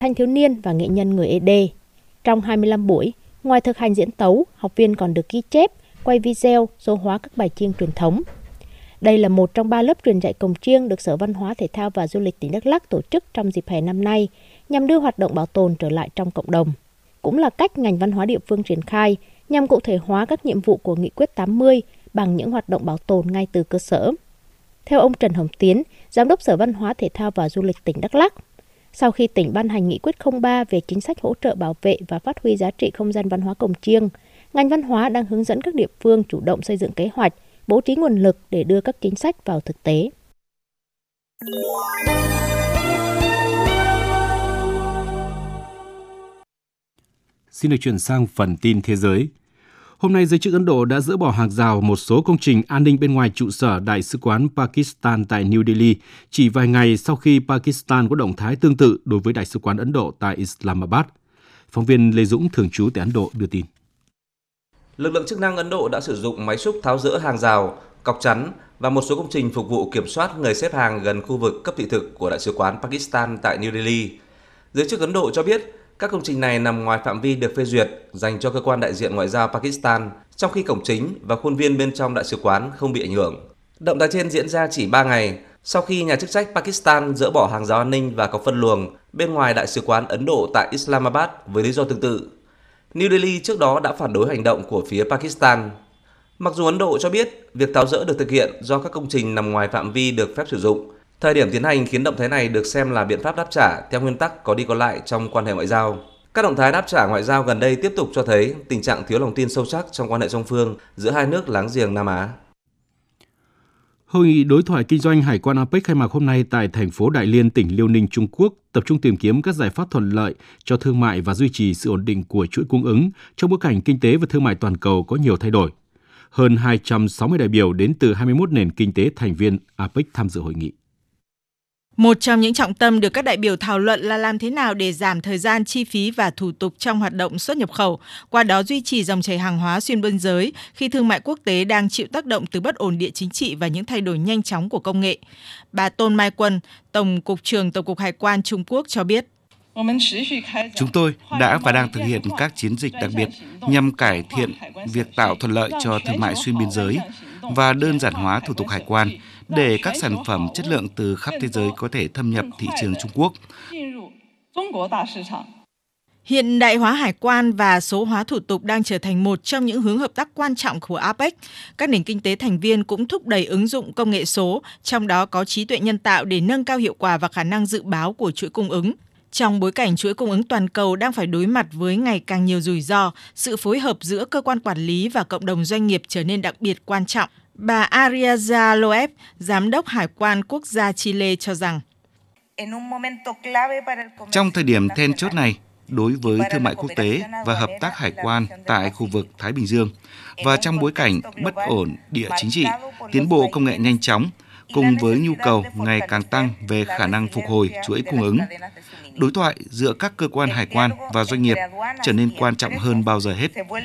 thanh thiếu niên và nghệ nhân người ED. Trong 25 buổi, ngoài thực hành diễn tấu, học viên còn được ghi chép, quay video, số hóa các bài chiêng truyền thống. Đây là một trong 3 lớp truyền dạy cồng chiêng được Sở Văn hóa Thể thao và Du lịch tỉnh Đắk Lắk tổ chức trong dịp hè năm nay nhằm đưa hoạt động bảo tồn trở lại trong cộng đồng. Cũng là cách ngành văn hóa địa phương triển khai nhằm cụ thể hóa các nhiệm vụ của Nghị quyết 80 bằng những hoạt động bảo tồn ngay từ cơ sở. Theo ông Trần Hồng Tiến, Giám đốc Sở Văn hóa Thể thao và Du lịch tỉnh Đắk Lắk, sau khi tỉnh ban hành Nghị quyết 03 về chính sách hỗ trợ bảo vệ và phát huy giá trị không gian văn hóa cồng chiêng, ngành văn hóa đang hướng dẫn các địa phương chủ động xây dựng kế hoạch, bố trí nguồn lực để đưa các chính sách vào thực tế. Xin được chuyển sang phần tin thế giới. Hôm nay, giới chức Ấn Độ đã dỡ bỏ hàng rào một số công trình an ninh bên ngoài trụ sở Đại sứ quán Pakistan tại New Delhi, chỉ vài ngày sau khi Pakistan có động thái tương tự đối với Đại sứ quán Ấn Độ tại Islamabad. Phóng viên Lê Dũng, thường trú tại Ấn Độ, đưa tin. Lực lượng chức năng Ấn Độ đã sử dụng máy xúc tháo dỡ hàng rào, cọc chắn và một số công trình phục vụ kiểm soát người xếp hàng gần khu vực cấp thị thực của Đại sứ quán Pakistan tại New Delhi. Giới chức Ấn Độ cho biết các công trình này nằm ngoài phạm vi được phê duyệt dành cho cơ quan đại diện ngoại giao Pakistan, trong khi cổng chính và khuôn viên bên trong đại sứ quán không bị ảnh hưởng. Động thái trên diễn ra chỉ 3 ngày sau khi nhà chức trách Pakistan dỡ bỏ hàng rào an ninh và cọc phân luồng bên ngoài đại sứ quán Ấn Độ tại Islamabad với lý do tương tự. New Delhi trước đó đã phản đối hành động của phía Pakistan. Mặc dù Ấn Độ cho biết việc tháo dỡ được thực hiện do các công trình nằm ngoài phạm vi được phép sử dụng, thời điểm tiến hành khiến động thái này được xem là biện pháp đáp trả theo nguyên tắc có đi có lại trong quan hệ ngoại giao. Các động thái đáp trả ngoại giao gần đây tiếp tục cho thấy tình trạng thiếu lòng tin sâu sắc trong quan hệ song phương giữa hai nước láng giềng Nam Á. Hội nghị đối thoại kinh doanh hải quan APEC khai mạc hôm nay tại thành phố Đại Liên, tỉnh Liêu Ninh, Trung Quốc, tập trung tìm kiếm các giải pháp thuận lợi cho thương mại và duy trì sự ổn định của chuỗi cung ứng trong bối cảnh kinh tế và thương mại toàn cầu có nhiều thay đổi. Hơn 260 đại biểu đến từ 21 nền kinh tế thành viên APEC tham dự hội nghị. Một trong những trọng tâm được các đại biểu thảo luận là làm thế nào để giảm thời gian, chi phí và thủ tục trong hoạt động xuất nhập khẩu, qua đó duy trì dòng chảy hàng hóa xuyên biên giới khi thương mại quốc tế đang chịu tác động từ bất ổn địa chính trị và những thay đổi nhanh chóng của công nghệ. Bà Tôn Mai Quân, Tổng cục trưởng Tổng cục Hải quan Trung Quốc cho biết. Chúng tôi đã và đang thực hiện các chiến dịch đặc biệt nhằm cải thiện việc tạo thuận lợi cho thương mại xuyên biên giới và đơn giản hóa thủ tục hải quan để các sản phẩm chất lượng từ khắp thế giới có thể thâm nhập thị trường Trung Quốc. Hiện đại hóa hải quan và số hóa thủ tục đang trở thành một trong những hướng hợp tác quan trọng của APEC. Các nền kinh tế thành viên cũng thúc đẩy ứng dụng công nghệ số, trong đó có trí tuệ nhân tạo để nâng cao hiệu quả và khả năng dự báo của chuỗi cung ứng. Trong bối cảnh chuỗi cung ứng toàn cầu đang phải đối mặt với ngày càng nhiều rủi ro, sự phối hợp giữa cơ quan quản lý và cộng đồng doanh nghiệp trở nên đặc biệt quan trọng. Bà Ariadna Loeb, Giám đốc Hải quan Quốc gia Chile cho rằng, trong thời điểm then chốt này, đối với thương mại quốc tế và hợp tác hải quan tại khu vực Thái Bình Dương, và trong bối cảnh bất ổn địa chính trị, tiến bộ công nghệ nhanh chóng, cùng với nhu cầu ngày càng tăng về khả năng phục hồi chuỗi cung ứng, đối thoại giữa các cơ quan hải quan và doanh nghiệp trở nên quan trọng hơn bao giờ hết.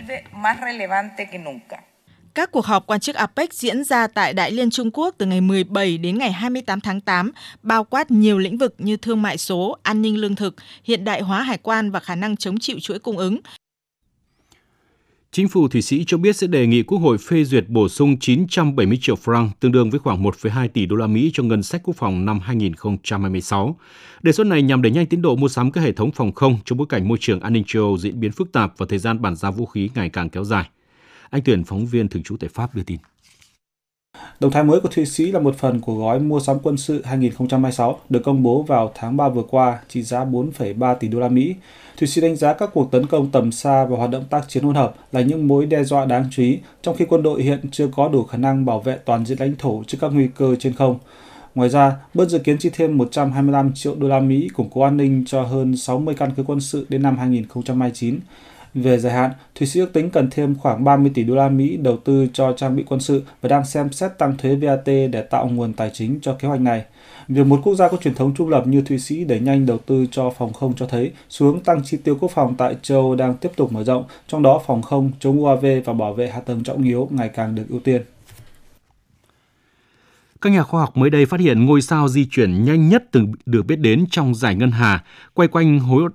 Các cuộc họp quan chức APEC diễn ra tại Đại Liên, Trung Quốc từ ngày 17 đến ngày 28 tháng 8, bao quát nhiều lĩnh vực như thương mại số, an ninh lương thực, hiện đại hóa hải quan và khả năng chống chịu chuỗi cung ứng. Chính phủ Thụy Sĩ cho biết sẽ đề nghị Quốc hội phê duyệt bổ sung 970 triệu franc, tương đương với khoảng 1,2 tỷ đô la Mỹ cho ngân sách quốc phòng năm 2026. Đề xuất này nhằm đẩy nhanh tiến độ mua sắm các hệ thống phòng không trong bối cảnh môi trường an ninh châu Âu diễn biến phức tạp và thời gian bàn giao vũ khí ngày càng kéo dài. Anh Tuyển, phóng viên thường trú tại Pháp đưa tin. Động thái mới của Thụy Sĩ là một phần của gói mua sắm quân sự 2026 được công bố vào tháng 3 vừa qua, trị giá 4,3 tỷ đô la Mỹ. Thụy Sĩ đánh giá các cuộc tấn công tầm xa và hoạt động tác chiến hỗn hợp là những mối đe dọa đáng chú ý, trong khi quân đội hiện chưa có đủ khả năng bảo vệ toàn diện lãnh thổ trước các nguy cơ trên không. Ngoài ra, Bơn dự kiến chi thêm 125 triệu đô la Mỹ củng cố an ninh cho hơn 60 căn cứ quân sự đến năm 2029. Về dài hạn, Thụy Sĩ ước tính cần thêm khoảng 30 tỷ đô la Mỹ đầu tư cho trang bị quân sự và đang xem xét tăng thuế VAT để tạo nguồn tài chính cho kế hoạch này. Việc một quốc gia có truyền thống trung lập như Thụy Sĩ đẩy nhanh đầu tư cho phòng không cho thấy xu hướng tăng chi tiêu quốc phòng tại châu Âu đang tiếp tục mở rộng, trong đó phòng không, chống UAV và bảo vệ hạ tầng trọng yếu ngày càng được ưu tiên. Các nhà khoa học mới đây phát hiện ngôi sao di chuyển nhanh nhất từng được biết đến trong dải ngân hà, quay quanh